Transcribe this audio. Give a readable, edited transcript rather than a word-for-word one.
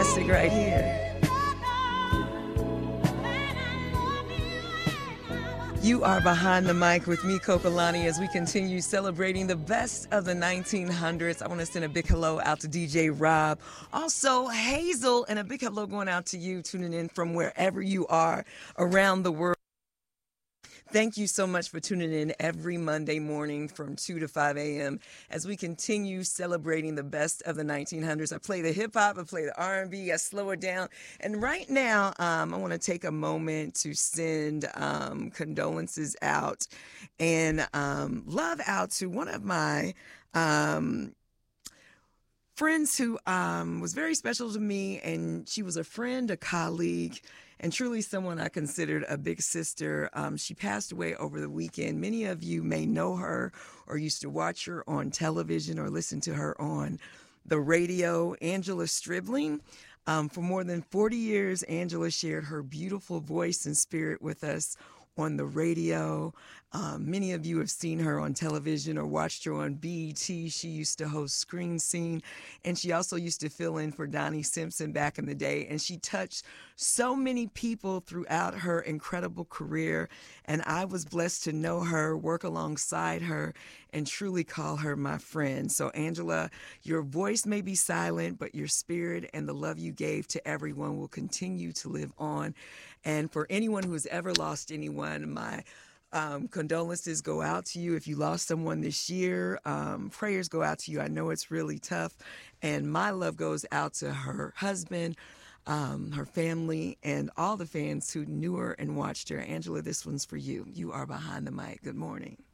classic right here. You are behind the mic with me, Kokolani, as we continue celebrating the best of the 1900s. I want to send a big hello out to DJ Rob, also Hazel, and a big hello going out to you tuning in from wherever you are around the world. Thank you so much for tuning in every Monday morning from 2 to 5 a.m. as we continue celebrating the best of the 1900s. I play the hip-hop, I play the R&B, I slow it down. And right now, I want to take a moment to send condolences out and love out to one of my friends who was very special to me, and she was a friend, a colleague, and truly someone I considered a big sister. She passed away over the weekend. Many of you may know her or used to watch her on television or listen to her on the radio. Angela Stribling. For more than 40 years, Angela shared her beautiful voice and spirit with us on the radio. Many of you have seen her on television or watched her on BET. She used to host Screen Scene, and she also used to fill in for Donnie Simpson back in the day. And she touched so many people throughout her incredible career. And I was blessed to know her, work alongside her, and truly call her my friend. So, Angela, your voice may be silent, but your spirit and the love you gave to everyone will continue to live on. And for anyone who has ever lost anyone, my condolences go out to you. If you lost someone this year, prayers go out to you. I know it's really tough. And my love goes out to her husband, her family, and all the fans who knew her and watched her. Angela, this one's for you. You are behind the mic. Good morning.